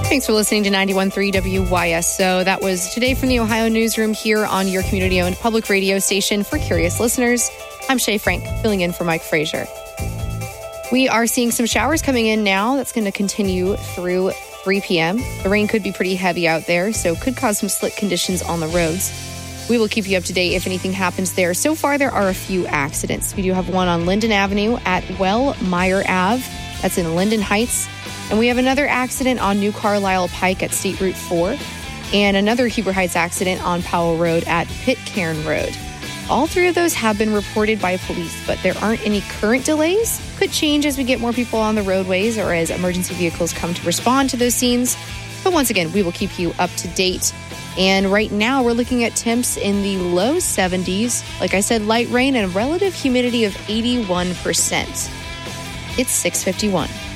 Thanks for listening to 91.3 WYSO. That was Today from the Ohio Newsroom here on your community-owned public radio station for curious listeners. I'm Shay Frank, filling in for Mike Frazier. We are seeing some showers coming in now. That's going to continue through 3 p.m. The rain could be pretty heavy out there, so could cause some slick conditions on the roads. We will keep you up to date if anything happens there. So far, there are a few accidents. We do have one on Linden Avenue at Meyer Ave. That's in Linden Heights. And we have another accident on New Carlisle Pike at State Route 4. And another Heber Heights accident on Powell Road at Pitcairn Road. All three of those have been reported by police, but there aren't any current delays. Could change as we get more people on the roadways or as emergency vehicles come to respond to those scenes. But once again, we will keep you up to date. And right now, we're looking at temps in the low 70s. Like I said, light rain and a relative humidity of 81%. It's 6:51.